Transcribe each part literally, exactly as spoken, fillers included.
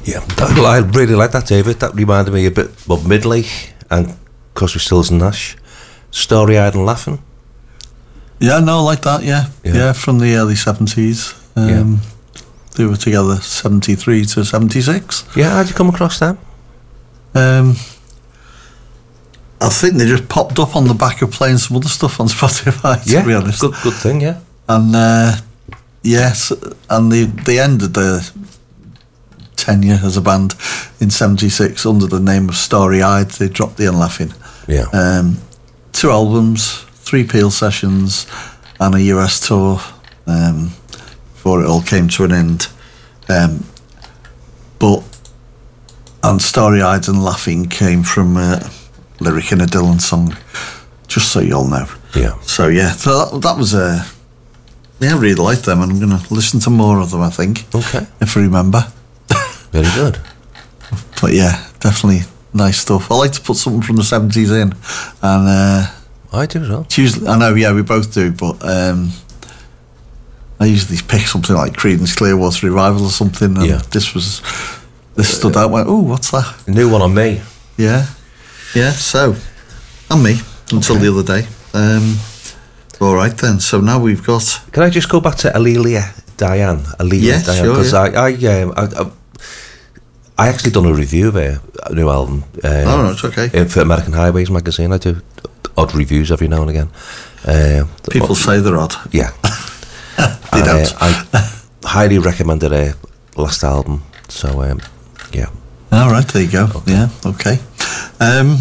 Yeah, that, I really like that, David. That reminded me a bit of Midley and Crosby, Stills and Nash, Starry-Eyed and Laughing. Yeah, no, like that. Yeah, yeah, Yeah. from the early seventies. Um, Yeah. They were together seventy-three to seventy-six. Yeah, how'd you come across them? Um, I think they just popped up on the back of playing some other stuff on Spotify. To Yeah, be honest, good, good thing. Yeah, and uh, yes, and they they ended their tenure as a band in seventy-six under the name of Starry-Eyed. They dropped the Unlaughing. yeah, Um, two albums, three Peel sessions, and a U S tour um, before it all came to an end. Um, but and Starry-Eyed and Laughing came from a lyric in a Dylan song, just so you all know. yeah. So yeah, so that, that was a. Yeah, I really liked them, and I'm going to listen to more of them, I think. Okay, If I remember. very good. But yeah, definitely nice stuff. I like to put something from the seventies in, and uh, I do as well. it's usually, I know, yeah, we both do, but um, I usually pick something like Creedence Clearwater Revival or something, and Yeah. this was this stood out. Went, oh, what's that? A new one on me. Yeah, yeah. So, and me until Okay. the other day. Um, all right then. So now we've got. Can I just go back to Alelia Diane? Alelia Yeah, Diane, sure, because yeah. I, I, um, I, I, I actually done a review of her new album. Uh, Oh no, it's okay. in- for American Highways magazine. I do odd reviews every now and again. Uh, People oh, say they're odd. yeah. They And, don't. uh, I highly recommended her last album. So um, yeah. All right, there you go. Yeah, okay. Um,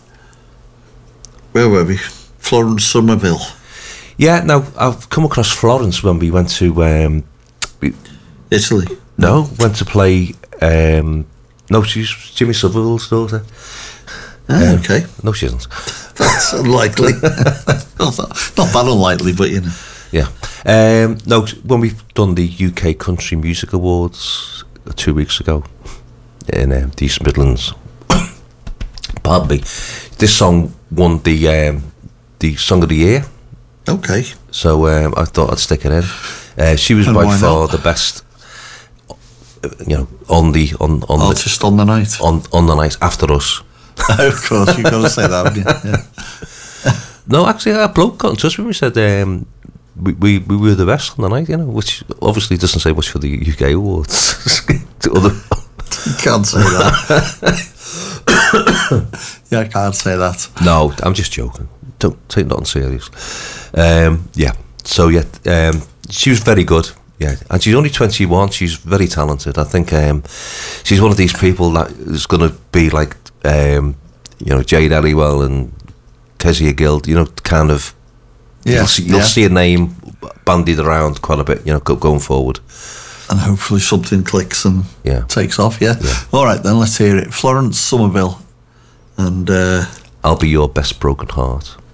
where were we? Florence Somerville. Yeah, now I've come across Florence when we went to um, we, Italy. no went to play um, no she's Jimmy Somerville's daughter. Ah, Um, okay. No, she isn't. That's unlikely. not, that, not that unlikely, but you know. Yeah. Um, no, when we've done the U K Country Music Awards two weeks ago in um, the East Midlands, pardon me, this song won the um, the Song of the Year. Okay. So um, I thought I'd stick it in. Uh, she was And by why far not? the best, you know, on the on on the, Artist on the night. on on the night after us. Of course, you've got to say that, haven't you? Yeah. No, actually, a bloke got in touch with me and said um, we, we we were the best on the night, you know, which obviously doesn't say much for the U K awards. To other, You can't say that. Yeah, I can't say that. no, I'm just joking. Don't take nothing serious. Um, yeah, so yeah, um, she was very good. Yeah, and she's only twenty-one. She's very talented. I think um, she's one of these people that is going to be like, um, you know, Jade Elliwell and Kezia Guild. You know, kind of. Yeah, You'll see, you'll yeah. see a name bandied around quite a bit. You know, go, going forward. And hopefully something clicks and Yeah. takes off, yeah? Yeah. All right, then, let's hear it. Florence Somerville. And uh, I'll be your best broken heart.